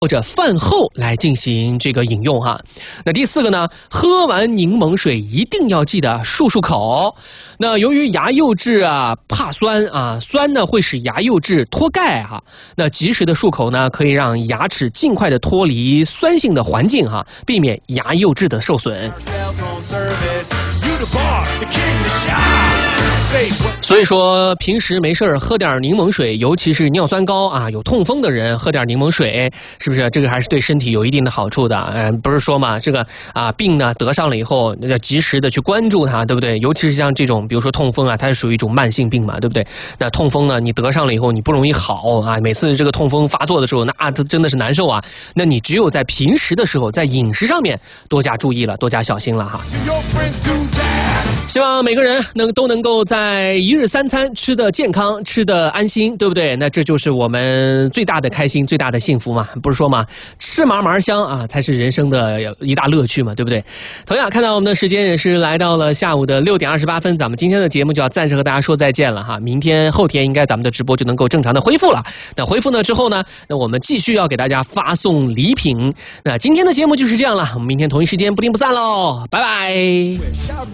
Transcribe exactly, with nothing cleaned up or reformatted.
或者饭后来进行这个饮用哈。那第四个呢，喝完柠檬水一定要记得漱漱口。那由于牙釉质啊怕酸啊，酸呢会使牙釉质脱钙哈。那及时的漱口呢，可以让牙齿尽快的脱离酸性的环境哈，避免牙釉质的受损。所以说平时没事喝点柠檬水，尤其是尿酸高啊有痛风的人喝点柠檬水，是不是这个还是对身体有一定的好处的？嗯、呃，不是说嘛，这个啊病呢得上了以后要及时的去关注它，对不对？尤其是像这种比如说痛风啊，它是属于一种慢性病嘛，对不对？那痛风呢，你得上了以后你不容易好啊，每次这个痛风发作的时候，那真的是难受啊。那你只有在平时的时候，在饮食上面多加注意了，多加小心了哈。希望每个人能都能够在一日三餐吃得健康，吃得安心，对不对？那这就是我们最大的开心，最大的幸福嘛。不是说嘛，吃嘛嘛香啊，才是人生的一大乐趣嘛，对不对？同样看到我们的时间也是来到了下午的六点二十八分，咱们今天的节目就要暂时和大家说再见了哈。明天后天应该咱们的直播就能够正常的恢复了。那恢复呢之后呢，那我们继续要给大家发送礼品。那今天的节目就是这样了，我们明天同一时间不听不散喽，拜拜。